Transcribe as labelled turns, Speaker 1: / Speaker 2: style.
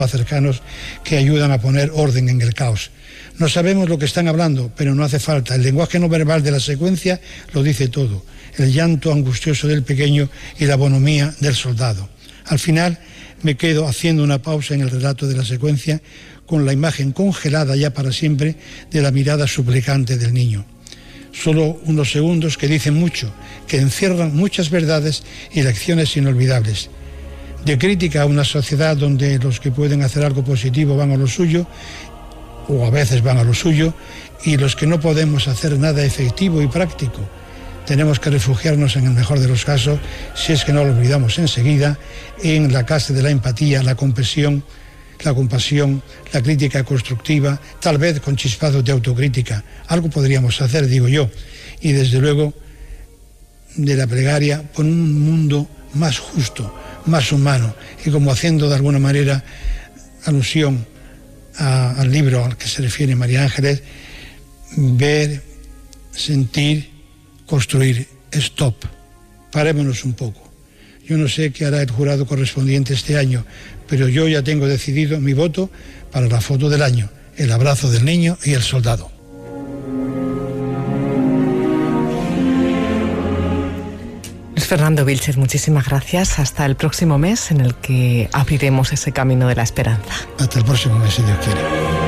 Speaker 1: cercanos que ayudan a poner orden en el caos. No sabemos lo que están hablando, pero no hace falta. El lenguaje no verbal de la secuencia lo dice todo. El llanto angustioso del pequeño y la bonomía del soldado. Al final me quedo haciendo una pausa en el relato de la secuencia con la imagen congelada ya para siempre de la mirada suplicante del niño. Solo unos segundos que dicen mucho, que encierran muchas verdades y lecciones inolvidables. De crítica a una sociedad donde los que pueden hacer algo positivo van a lo suyo, o a veces van a lo suyo, y los que no podemos hacer nada efectivo y práctico, tenemos que refugiarnos en el mejor de los casos, si es que no lo olvidamos enseguida, en la casa de la empatía, la compasión, la crítica constructiva, tal vez con chispazos de autocrítica. Algo podríamos hacer, digo yo, y desde luego de la plegaria por un mundo más justo, más humano, y como haciendo de alguna manera alusión al libro al que se refiere María Ángeles, ver, sentir, construir. Stop. Parémonos un poco. Yo no sé qué hará el jurado correspondiente este año, pero yo ya tengo decidido mi voto para la foto del año, el abrazo del niño y el soldado.
Speaker 2: Fernando Vilches, muchísimas gracias. Hasta el próximo mes en el que abriremos ese camino de la esperanza.
Speaker 1: Hasta el próximo mes, si Dios quiere.